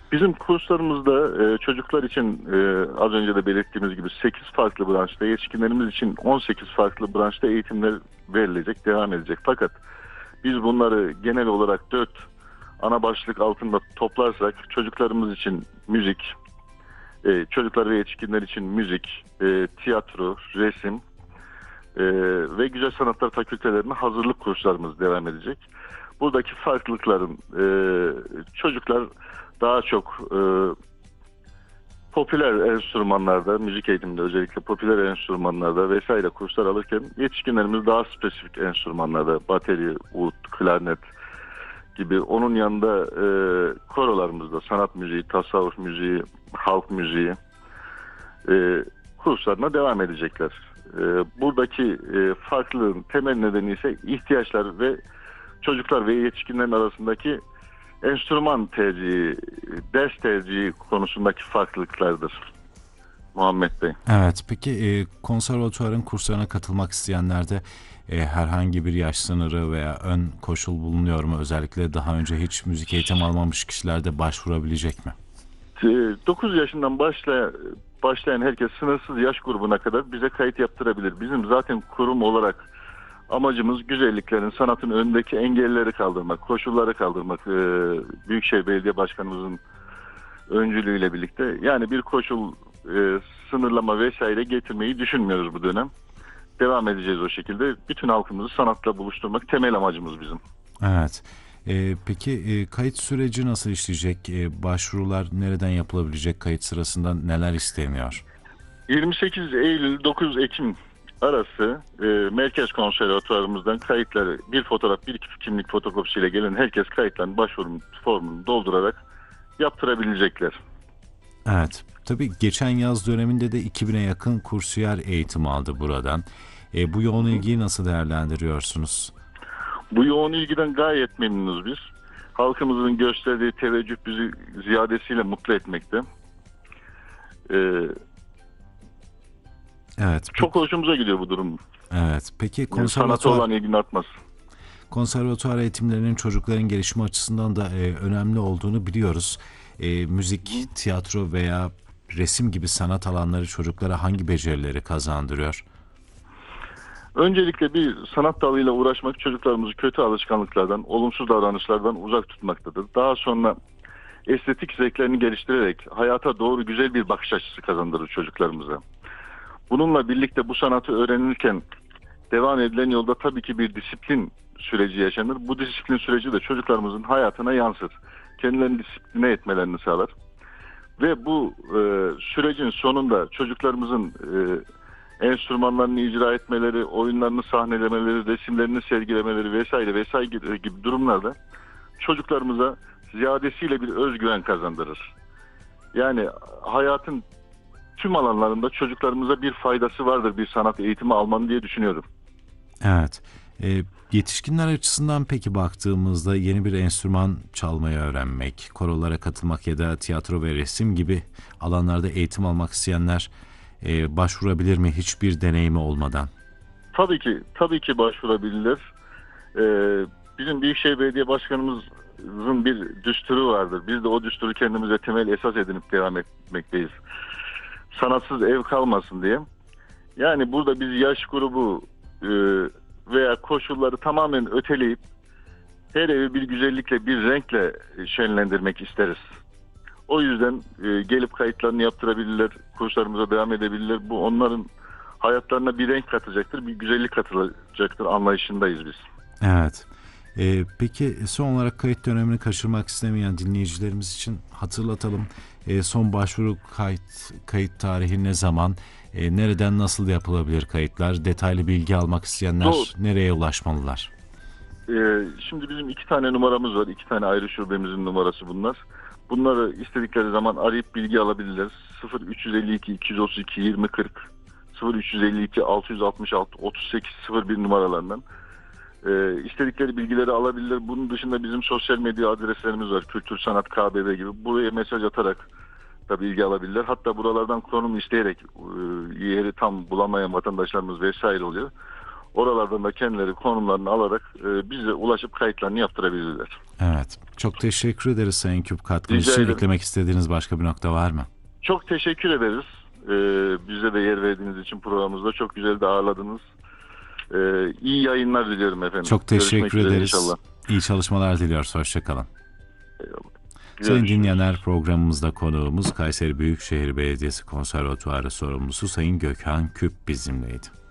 Bizim kurslarımızda çocuklar için az önce de belirttiğimiz gibi 8 farklı branşta, yetişkinlerimiz için 18 farklı branşta eğitimler verilecek, devam edecek. Fakat biz bunları genel olarak 4 ana başlık altında toplarsak çocuklarımız için müzik, çocuklar ve yetişkinler için müzik, tiyatro, resim ve güzel sanatlar fakültelerine hazırlık kurslarımız devam edecek. Buradaki farklılıkların çocuklar daha çok popüler enstrümanlarda, müzik eğitiminde özellikle popüler enstrümanlarda vesaire kurslar alırken yetişkinlerimiz daha spesifik enstrümanlarda bateri, ud, klarnet gibi. Onun yanında korolarımızda sanat müziği, tasavvuf müziği, halk müziği kurslarına devam edecekler. Buradaki farklılığın temel nedeni ise ihtiyaçlar ve çocuklar ve yetişkinlerin arasındaki enstrüman tercihi, ders tercihi konusundaki farklılıklardır Muhammed Bey. Evet, peki konservatuvarın kurslarına katılmak isteyenlerde herhangi bir yaş sınırı veya ön koşul bulunuyor mu? Özellikle daha önce hiç müzik eğitimi almamış kişiler de başvurabilecek mi? 9 yaşından başlayan herkes sınırsız yaş grubuna kadar bize kayıt yaptırabilir. Bizim zaten kurum olarak amacımız güzelliklerin, sanatın önündeki engelleri kaldırmak, koşulları kaldırmak. Büyükşehir Belediye Başkanımızın öncülüğüyle birlikte. Yani bir koşul, sınırlama vesaire getirmeyi düşünmüyoruz bu dönem. Devam edeceğiz o şekilde. Bütün halkımızı sanatla buluşturmak temel amacımız bizim. Evet. Peki kayıt süreci nasıl işleyecek? Başvurular nereden yapılabilecek? Kayıt sırasında neler isteniyor? 28 Eylül 9 Ekim arası Merkez Konservatuvarımızdan kayıtları bir fotoğraf, bir kimlik fotokopisiyle gelen herkes kayıtlarını başvuru formunu doldurarak yaptırabilecekler. Evet. Tabii geçen yaz döneminde de 2000'e yakın kursiyer eğitim aldı buradan. Bu yoğun ilgiyi nasıl değerlendiriyorsunuz? Bu yoğun ilgiden gayet memnunuz biz. Halkımızın gösterdiği teveccüh bizi ziyadesiyle mutlu etmekte. Evet. Çok hoşumuza gidiyor bu durum. Evet. Peki Sanata olan ilginin artması. konservatuvar eğitimlerinin çocukların gelişimi açısından da önemli olduğunu biliyoruz. Müzik, tiyatro veya resim gibi sanat alanları çocuklara hangi becerileri kazandırıyor? Öncelikle bir sanat dalıyla uğraşmak çocuklarımızı kötü alışkanlıklardan, olumsuz davranışlardan uzak tutmaktadır. Daha sonra estetik zevklerini geliştirerek hayata doğru güzel bir bakış açısı kazandırır çocuklarımıza. Bununla birlikte bu sanatı öğrenirken devam edilen yolda tabii ki bir disiplin süreci yaşanır. Bu disiplin süreci de çocuklarımızın hayatına yansır. Kendilerini disipline etmelerini sağlar. Ve bu sürecin sonunda çocuklarımızın enstrümanlarını icra etmeleri, oyunlarını sahnelemeleri, resimlerini sergilemeleri vesaire vesaire gibi durumlarda çocuklarımıza ziyadesiyle bir özgüven kazandırır. Yani hayatın tüm alanlarında çocuklarımıza bir faydası vardır bir sanat eğitimi almanın diye düşünüyorum. Evet. Yetişkinler açısından peki baktığımızda yeni bir enstrüman çalmayı öğrenmek, korolara katılmak ya da tiyatro ve resim gibi alanlarda eğitim almak isteyenler başvurabilir mi hiçbir deneyimi olmadan? Tabii ki başvurabilirler. Bizim Büyükşehir Belediye Başkanımızın bir düsturu vardır. Biz de o düsturu kendimize temel esas edinip devam etmekteyiz. Sanatsız ev kalmasın diye. Yani burada biz yaş grubu veya koşulları tamamen öteleyip her evi bir güzellikle, bir renkle şenlendirmek isteriz. O yüzden gelip kayıtlarını yaptırabilirler, kurslarımıza devam edebilirler. Bu onların hayatlarına bir renk katacaktır, bir güzellik katılacaktır anlayışındayız biz. Evet. Peki son olarak kayıt dönemini kaçırmak istemeyen dinleyicilerimiz için hatırlatalım. Son başvuru kayıt tarihi ne zaman, nereden nasıl yapılabilir kayıtlar? Detaylı bilgi almak isteyenler Doğru. nereye ulaşmalılar? Şimdi bizim 2 tane numaramız var. 2 tane ayrı şubemizin numarası bunlar. Bunları istedikleri zaman arayıp bilgi alabilirler. 0352 232 2040 0352 666 3801 numaralarından. İstedikleri bilgileri alabilirler. Bunun dışında bizim sosyal medya adreslerimiz var. Kültür Sanat KBB gibi. Buraya mesaj atarak da bilgi alabilirler. Hatta buralardan konum isteyerek yeri tam bulamayan vatandaşlarımız vesaire oluyor. Oralardan da kendileri konumlarını alarak bize ulaşıp kayıtlarını yaptırabilirler. Evet. Çok teşekkür ederiz Sayın Küp katkınız Rica için. ederim. Eklemek istediğiniz başka bir nokta var mı? Çok teşekkür ederiz. Bize de yer verdiğiniz için programımızda çok güzel de ağırladınız. İyi yayınlar diliyorum efendim. Çok Görüşmek teşekkür üzere ederiz. inşallah. İyi çalışmalar diliyoruz. Hoşçakalın. Sayın Görüşürüz. dinleyenler, programımızda konuğumuz Kayseri Büyükşehir Belediyesi Konservatuvarı sorumlusu Sayın Gökhan Küp bizimleydi.